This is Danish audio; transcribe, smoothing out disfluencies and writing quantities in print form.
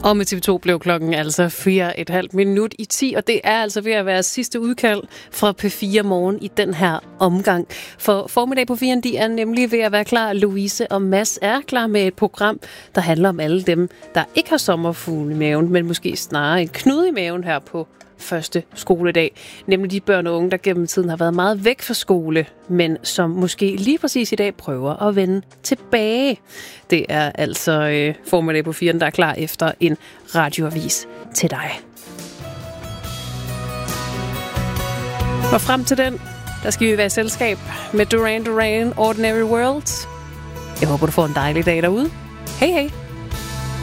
Og med TV2 blev klokken altså 4:30 og det er altså ved at være sidste udkald fra P4 Morgen i den her omgang. For formiddag på 4, de er nemlig ved at være klar. Louise og Mads er klar med et program, der handler om alle dem, der ikke har sommerfugle i maven, men måske snarere en knude i maven her på første skoledag. Nemlig de børn og unge, der gennem tiden har været meget væk fra skole, men som måske lige præcis i dag prøver at vende tilbage. Det er altså formiddag på 4, der er klar efter en radioavis til dig. Og frem til den, der skal vi være i selskab med Duran Duran, Ordinary World. Jeg håber, du får en dejlig dag derude. Hej hej!